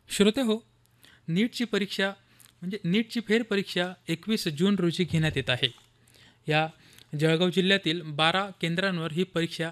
श्रोते हो, नीटची परीक्षा नीटची फेरपरीक्षा 21 जून रोजी घेण्यात येत आहे. या जळगाव जिल्ह्यातील 12 केंद्रांवर ही परीक्षा